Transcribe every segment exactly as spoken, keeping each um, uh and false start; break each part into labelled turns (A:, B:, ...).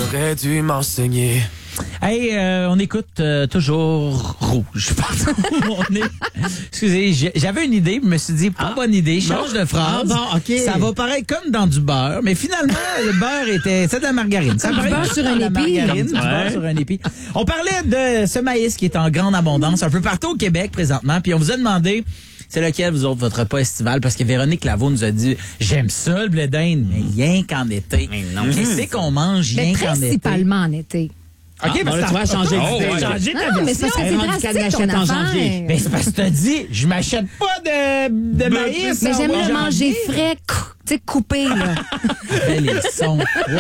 A: T'aurais dû m'enseigner.
B: Hey, euh, on écoute euh, toujours Rouge. Je pense où on est. Excusez, j'ai- j'avais une idée, je me suis dit, pas
C: Ah.
B: bonne idée, change de phrase.
C: Ah, bon, OK.
B: Ça va paraître comme dans du beurre, mais finalement, le beurre était, c'est de la margarine. Ça
D: Comme du
B: paraît
D: beurre sur un
B: de la
D: épi.
B: margarine, du
C: Ouais.
B: beurre sur un épi. On parlait de ce maïs qui est en grande abondance un peu partout au Québec présentement, puis on vous a demandé c'est lequel, vous autres, votre repas estival? Parce que Véronique Laveau nous a dit, j'aime ça, le blé d'Inde, mais rien qu'en été.
C: Mais non.
B: Qu'est-ce qu'on mange rien
D: Mais
B: qu'en été?
D: principalement en été.
B: OK,
C: Ah,
B: parce
C: bon, là,
B: que
C: tu vas changer
B: Oh,
C: d'idée.
B: ouais. changer ta
D: Non, mais c'est
B: version.
D: parce que
C: Elle
D: c'est
C: est rendue qu'elle
D: drastique ton
C: l'achète en
D: affaire.
C: janvier.
B: Ben, c'est parce que t'as dit, je m'achète pas de, de maïs.
D: Mais
B: au
D: j'aime
B: mois de
D: le manger
B: janvier.
D: frais, cou- tu sais, coupé, là.
B: Ben, les sons.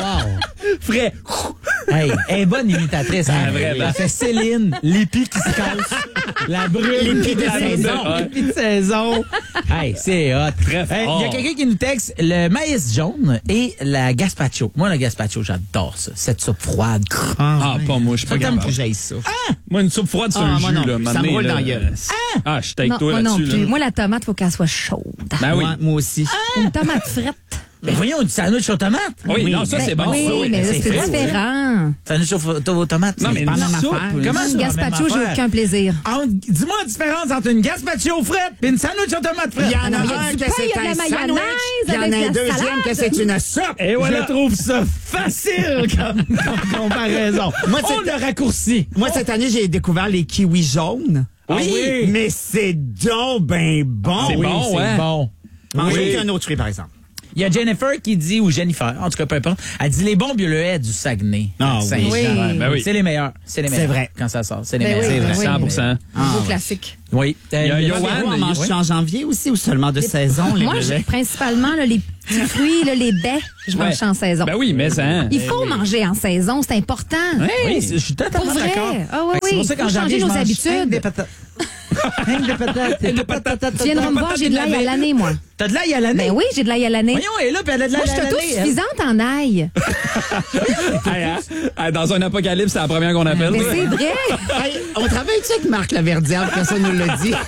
B: Wow.
C: Frais.
B: Hey, elle est bonne imitatrice.
C: Ah,
B: hein.
C: vraiment.
B: Elle fait Céline, l'épi qui se casse, la brûle.
C: L'épi de
B: la
C: saison.
B: brûle, L'épi de saison. Hey, c'est hot.
C: Très
B: Hey,
C: fort.
B: il y a quelqu'un qui nous texte le maïs jaune et la gazpacho. Moi, le gazpacho, j'adore ça. Cette soupe froide.
C: Ah, pas moi, je suis pas
B: Toi, t'aimes
C: capable.
B: que j'aille ça.
C: Moi, une soupe froide sur Ah, un moi jus, non là, plus. un Ça me moment roule donné,
B: Ah!
C: là.
D: dans la gueule.
C: Ah, je suis avec
D: Non,
C: toi
D: moi non
C: là-dessus.
D: plus.
C: là.
D: Moi, la tomate, faut qu'elle soit chaude.
C: Ben oui.
E: Ouais, moi aussi.
D: Une tomate frette.
B: Mais voyons, du sandwich aux tomates.
C: Oui, non, ça,
D: Ben
C: c'est bon.
D: Oui,
C: ça, oui.
D: mais là,
B: c'est
D: c'est
B: frais,
D: différent.
B: Sandwich aux, aux tomates.
C: Non,
B: c'est
C: mais
B: pas
C: une
B: la même
C: soupe,
B: affaire.
C: une
B: Comment
D: Une
B: ça, la
D: gazpacho,
B: même
D: j'ai
B: affaire?
D: aucun plaisir.
B: Entre- Dis-moi la différence entre une gazpacho frette et une sandwich aux tomates frettes.
E: Il y en a
D: non, il y a
E: un
D: du
E: que
D: pain,
E: c'est
D: il y a de
E: un
D: la mayonnaise
E: sandwich. Il y en
D: avec
E: a un
D: la
E: deuxième
D: salade.
E: que c'est une soupe.
B: Et voilà. Je trouve ça facile comme, comme comparaison.
E: Moi,
B: On
E: c'est-
B: le raccourci.
E: Moi, cette année, j'ai découvert les kiwis jaunes.
B: Ah oui.
E: Mais c'est donc ben bon.
C: C'est
B: Oui,
C: bon,
B: c'est
C: ouais.
B: bon.
E: Mangez
B: Oui.
E: qu'un autre fruit, par exemple.
B: Il y a Jennifer qui dit, ou Jennifer, en tout cas, peu importe, elle dit les bons bleuets du Saguenay.
E: Ah,
B: Saint-Jean.
D: oui.
C: Ouais, ben oui.
B: C'est les meilleurs. C'est les
E: C'est
B: meilleurs.
E: vrai.
B: Quand ça sort. C'est les
D: Ben
B: meilleurs.
D: oui,
B: C'est vrai.
D: oui.
C: cent pour cent.
E: Ah,
D: Beau
E: ouais.
D: classique.
B: Oui. Euh,
C: Il y a
B: il y a-
C: Yoann.
E: On mange
C: oui.
E: en janvier aussi ou seulement de saison, les
D: Moi,
E: bébés?
D: je- principalement, là, les petits fruits, là, les baies, je
C: Ouais.
D: mange en saison.
C: Ben oui, mais ça. hein.
D: Il faut manger en saison, c'est important.
B: Oui, c'est- je suis totalement
D: Pour vrai.
B: d'accord.
D: Ah oui,
B: Fait que C'est
D: oui.
B: pour ça qu'en
D: Faut
B: janvier,
D: changer
B: je
D: nos
B: mange
D: habitudes.
B: rien que des patates. Rien que des patates. Des patates.
D: Tu viendras me voir, j'ai de l'ail à l'année, moi.
B: T'as de l'ail à l'année?
D: Ben oui, j'ai de l'ail à l'année.
B: Voyons, elle est là, puis elle a de
D: Moi,
B: l'ail
D: je
B: à
D: suis
B: l'année. elle.
D: autosuffisante en ail.
C: Hey, hein? Hey, Dans un apocalypse, c'est la première qu'on appelle.
D: Mais c'est vrai.
E: Hey, on travaille-tu avec Marc Laverdière, personne nous l'a dit?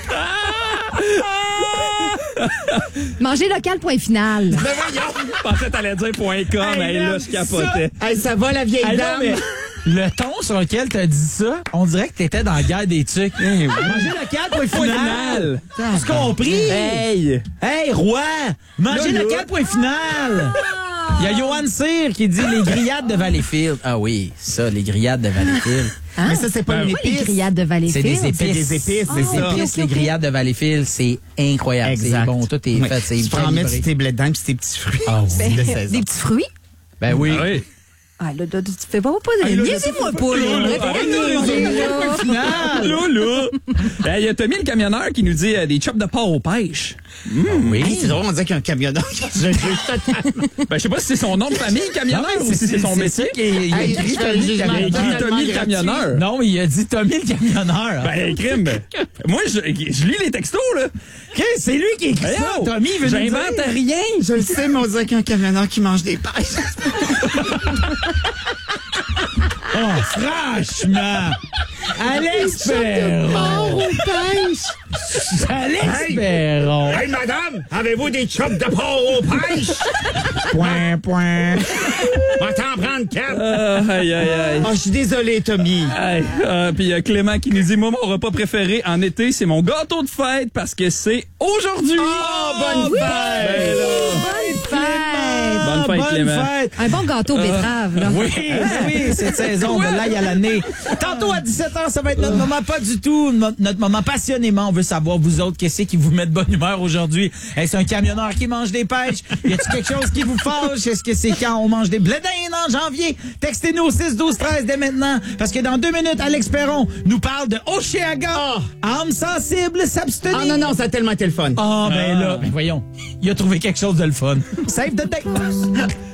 D: Manger local, point final.
C: Je pensais que t'allais dire point .com.
B: Hey,
C: Hey, là,
B: man,
C: je capotais.
E: Hey, ça va, la vieille
B: Ah non,
E: dame?
B: mais le ton sur lequel t'as dit ça, on dirait que t'étais dans la guerre des tucs. Manger local, point final. Tu compris?
C: Hey!
B: Hey, roi! Manger
C: Là, là.
B: local, point final. Il y a Johan Cyr qui dit les grillades de Valleyfield. Ah oui, ça, les grillades de Valleyfield.
E: Mais ça, c'est pas
C: Ben,
E: une
D: Quoi, les
E: épice.
D: grillades de
B: C'est
D: Valleyfield?
B: des épices.
E: C'est des épices, c'est
B: Des
E: ça.
B: épices, les grillades de Valleyfield, c'est incroyable. C'est
E: Exact.
B: bon, tout est
E: Oui.
B: fait, c'est
E: Tu peux en mettre
B: calibré.
E: sur tes blés d'Inde puis tes petits fruits.
B: Ah oui.
E: de
D: Ben,
E: saison.
D: des petits fruits?
B: Ben oui.
C: Ah oui.
D: Ah, là, là, tu fais pas, pas de...
B: Ah, là,
D: Niaisez-moi pas, là.
C: là,
D: Arrêtez
C: arrête
D: de
C: de
D: niaiser,
C: niaiser,
D: là.
B: Final.
C: Là, là. Il y a Tommy le camionneur qui nous dit euh, des chops de porc aux pêches.
B: Oui.
E: Hey, c'est drôle, on dirait qu'il y a un camionneur qui se juge totalement.
C: Ben, je sais pas si c'est son nom de famille, camionneur,
B: Non,
C: ou si c'est son métier.
B: qui est- il a
E: Hey,
B: écrit
E: je fais
B: Tommy
E: le
B: le
E: jugement.
C: Il a écrit
B: camionneur.
C: Tommy le
E: gratuit.
C: camionneur.
B: Non, mais il a dit Tommy le camionneur.
C: Ben, crime. Moi, je, je lis les textos, là.
B: OK, c'est lui qui a écrit ça.
C: Voyons.
B: Tommy, il veut nous
C: J'invente
B: dire.
C: rien.
E: Je le sais, mais on dirait qu'il y a un camionneur qui mange des pêches.
B: Oh, franchement. Alex Perron.
E: pêches!
B: Alex Perron.
E: Hey, madame, avez-vous des chops de porc aux pêches?
B: Point, point.
E: Va t'en prendre quatre.
C: Ah, aïe, aïe, aïe.
E: Oh, je suis désolé, Tommy.
C: Hey, euh, puis il y a Clément qui nous dit moi mon repas préféré en été c'est mon gâteau de fête parce que c'est aujourd'hui.
E: Oh, bonne fête!
C: Ben là.
D: Bonne fête!
C: Bonne fête,
B: bonne
C: Clément.
B: fête.
D: Un bon gâteau betterave, là.
B: Oui, oui, cette saison de l'ail à l'année. Tantôt à dix-sept heures, ça va être notre moment, pas du tout, no- notre moment passionnément. On veut savoir, vous autres, qu'est-ce qui vous met de bonne humeur aujourd'hui? Est-ce un camionneur qui mange des pêches? Y a-t-il quelque chose qui vous fâche? Est-ce que c'est quand on mange des blé d'Inde en janvier? Textez-nous au six douze treize dès maintenant, parce que dans deux minutes, Alex Perron nous parle de Oshéaga. Âme sensible, s'abstenir.
E: Ah non, non, ça a tellement été le fun.
B: Ah, ben là, ben voyons, il a trouvé quelque chose de le fun. Save the date.